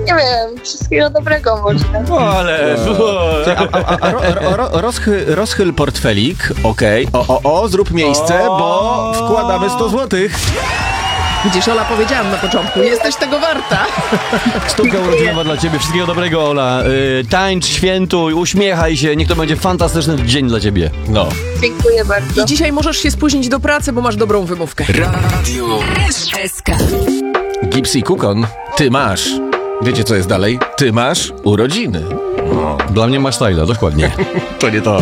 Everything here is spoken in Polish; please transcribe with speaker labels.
Speaker 1: Nie wiem, wszystkiego dobrego może.
Speaker 2: Ale...
Speaker 3: Rozchyl portfelik, okej. Zrób miejsce, bo wkładamy 100 złotych.
Speaker 4: Widzisz, Ola, powiedziałam na początku, jesteś tego warta.
Speaker 2: Stówka urodzinowa dla ciebie. Wszystkiego dobrego, Ola. Tańcz, świętuj, uśmiechaj się. Niech to będzie fantastyczny dzień dla ciebie.
Speaker 3: No.
Speaker 1: Dziękuję bardzo.
Speaker 4: I dzisiaj możesz się spóźnić do pracy, bo masz dobrą wymówkę.
Speaker 5: Radio SK.
Speaker 3: Gipsy Kukon, ty masz. Wiecie, co jest dalej? Ty masz urodziny.
Speaker 2: Dla mnie masz styla, dokładnie.
Speaker 3: To nie to.